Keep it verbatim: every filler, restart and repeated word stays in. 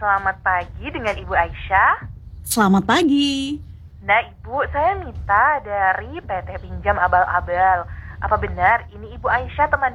Selamat pagi dengan Ibu Aisyah. Selamat pagi. Nah Ibu, saya Mita dari P T Pinjam Abal-Abal. Apa benar ini Ibu Aisyah teman